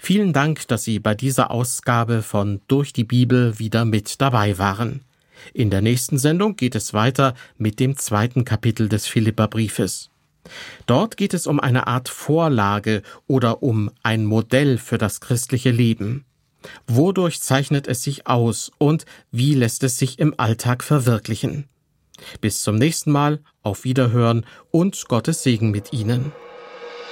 Vielen Dank, dass Sie bei dieser Ausgabe von Durch die Bibel wieder mit dabei waren. In der nächsten Sendung geht es weiter mit dem 2. Kapitel des Philipperbriefes. Dort geht es um eine Art Vorlage oder um ein Modell für das christliche Leben. Wodurch zeichnet es sich aus und wie lässt es sich im Alltag verwirklichen? Bis zum nächsten Mal, auf Wiederhören und Gottes Segen mit Ihnen.